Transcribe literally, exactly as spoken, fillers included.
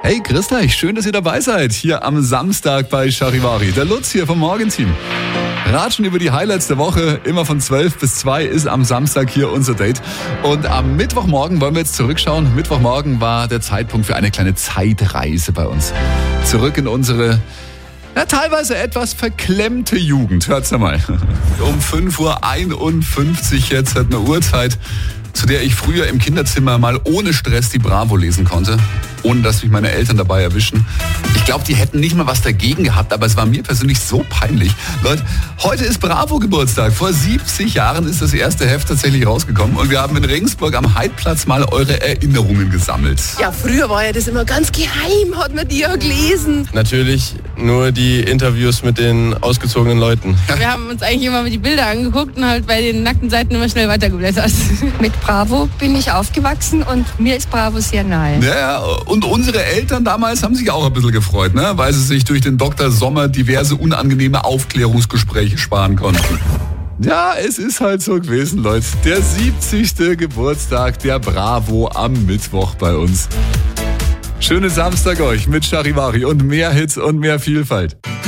Hey, grüßt euch, schön, dass ihr dabei seid, hier am Samstag bei Charivari. Der Lutz hier vom Morgenteam. Ratschen über die Highlights der Woche, immer von zwölf bis zwei ist am Samstag hier unser Date. Und am Mittwochmorgen wollen wir jetzt zurückschauen. Mittwochmorgen war der Zeitpunkt für eine kleine Zeitreise bei uns. Zurück in unsere, ja, teilweise etwas verklemmte Jugend. Hört's mal. Um fünf Uhr einundfünfzig jetzt hat eine Uhrzeit, zu der ich früher im Kinderzimmer mal ohne Stress die Bravo lesen konnte, ohne dass mich meine Eltern dabei erwischen. Ich glaube, die hätten nicht mal was dagegen gehabt, aber es war mir persönlich so peinlich. Leute, heute ist Bravo-Geburtstag. Vor siebzig Jahren ist das erste Heft tatsächlich rausgekommen und wir haben in Regensburg am Heidplatz mal eure Erinnerungen gesammelt. Ja, früher war ja das immer ganz geheim, hat man die ja gelesen. Natürlich nur die Interviews mit den ausgezogenen Leuten. Wir haben uns eigentlich immer die Bilder angeguckt und halt bei den nackten Seiten immer schnell weitergeblättert. Mit Bravo bin ich aufgewachsen und mir ist Bravo sehr nahe. Ja, und unsere Eltern damals haben sich auch ein bisschen gefreut, ne? Weil sie sich durch den Doktor Sommer diverse unangenehme Aufklärungsgespräche sparen konnten. Ja, es ist halt so gewesen, Leute. Der siebzigste Geburtstag der Bravo am Mittwoch bei uns. Schönen Samstag euch mit Charivari und mehr Hits und mehr Vielfalt.